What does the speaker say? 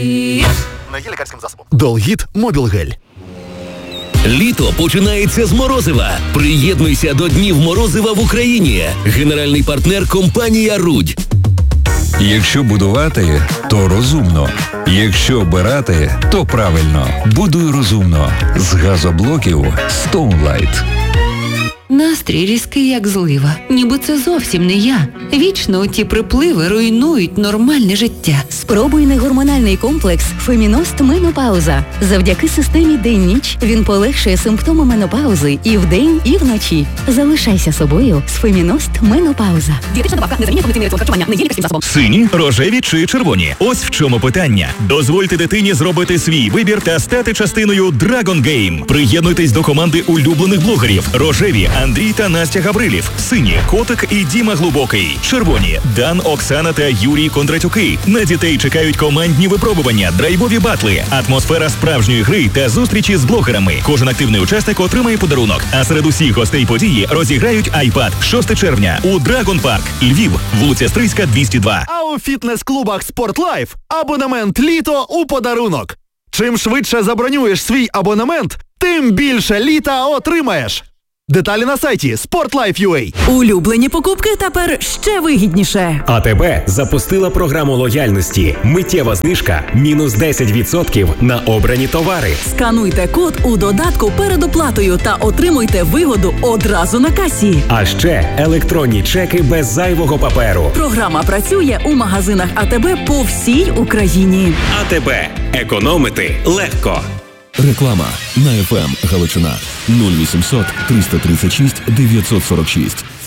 Не є лікарським засобом. Долгіт Мобілгель. Літо починається з морозива. Приєднуйся до Днів морозива в Україні. Генеральний партнер – компанія «Рудь». Якщо будувати, то розумно. Якщо обирати, то правильно. Будуй розумно. З газоблоків Stoneline. Настрій різкий, як злива. Ніби це зовсім не я. Вічно ті припливи руйнують нормальне життя. Спробуй негормональний комплекс Феміност Менопауза. Завдяки системі день-ніч він полегшує симптоми менопаузи і вдень, і вночі. Залишайся собою з Феміност Менопауза. Дієтична добавка не замінює повноцінний раціон харчування, не є лікарським засобом. Сині, рожеві чи червоні? Ось в чому питання. Дозвольте дитині зробити свій вибір та стати частиною Dragon Game. Приєднуйтесь до команди улюблених блогерів. Рожеві – Андрій та Настя Гаврилів. Сині – Котик і Діма Глибокий. Червоні – Дан, Оксана та Юрій Кондратюки. На дітей чекають командні випробування, драйвові батли, атмосфера справжньої гри та зустрічі з блогерами. Кожен активний учасник отримає подарунок. А серед усіх гостей події розіграють iPad 6 червня у Dragon Park, Львів, вулиця Стрийська, 202. А у фітнес-клубах Спортлайф абонемент літо у подарунок. Чим швидше забронюєш свій абонемент, тим більше літа отримаєш. Деталі на сайті Sportlife.ua. Улюблені покупки тепер ще вигідніше. АТБ запустила програму лояльності. Миттєва знижка мінус 10% на обрані товари. Скануйте код у додатку перед оплатою та отримуйте вигоду одразу на касі. А ще електронні чеки без зайвого паперу. Програма працює у магазинах АТБ по всій Україні. АТБ. Економити легко. Реклама на FM Галичина 0800 336 946.